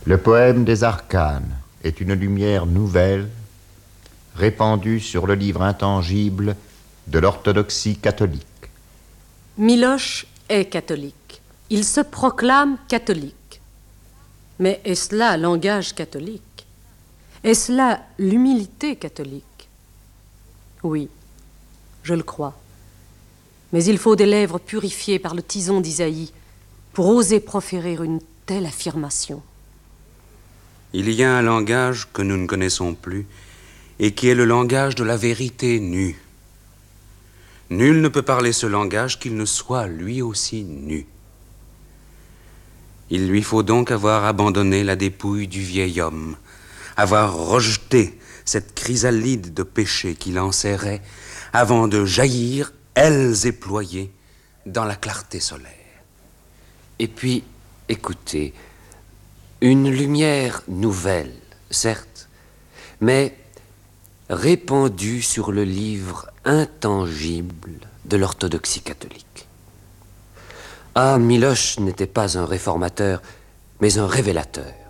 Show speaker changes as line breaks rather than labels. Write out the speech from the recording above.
Le poème des arcanes est une lumière nouvelle répandue sur le livre intangible de l'orthodoxie catholique.
Miloš est catholique. Il se proclame catholique. Mais est-ce là le langage catholique? Est-ce là l'humilité catholique? Oui, je le crois. Mais il faut des lèvres purifiées par le tison d'Isaïe pour oser proférer une telle affirmation.
Il y a un langage que nous ne connaissons plus et qui est le langage de la vérité nue. Nul ne peut parler ce langage qu'il ne soit lui aussi nu. Il lui faut donc avoir abandonné la dépouille du vieil homme, avoir rejeté cette chrysalide de péché qui l'enserrait avant de jaillir, ailes éployées, dans la clarté solaire.
Et puis, écoutez, une lumière nouvelle, certes, mais répandue sur le livre intangible de l'orthodoxie catholique. Ah, Miloš n'était pas un réformateur, mais un révélateur.